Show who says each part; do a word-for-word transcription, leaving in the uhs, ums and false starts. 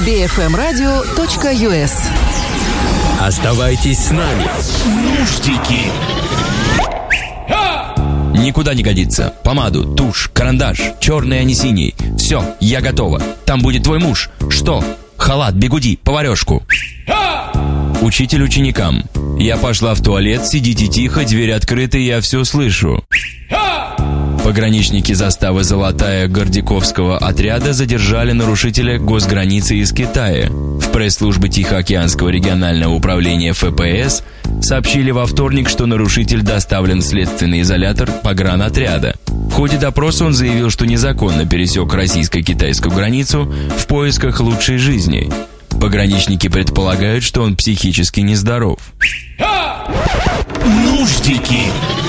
Speaker 1: би эф эм радио точка ю эс.
Speaker 2: Оставайтесь с нами. Нуждики.
Speaker 3: Никуда не годится. Помаду, тушь, карандаш, черный, а не синий. Все, я готова. Там будет твой муж. Что? Халат, бигуди, поварешку. Учитель ученикам. Я пошла в туалет, сидите тихо, дверь открыта, я все слышу. Пограничники заставы «Золотая» Гордиковского отряда задержали нарушителя госграницы из Китая. В пресс-службе Тихоокеанского регионального управления эф пэ эс сообщили во вторник, что нарушитель доставлен в следственный изолятор погранотряда. В ходе допроса он заявил, что незаконно пересек российско-китайскую границу в поисках лучшей жизни. Пограничники предполагают, что он психически нездоров.
Speaker 2: Нуждики.